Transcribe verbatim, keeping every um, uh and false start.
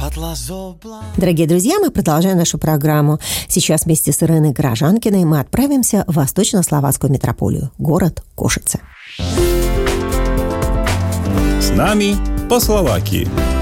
Дорогие друзья, мы продолжаем нашу программу. Сейчас вместе с Ириной Горожанкиной мы отправимся в восточно-словацкую метрополию, город Кошице. С нами по Словакии.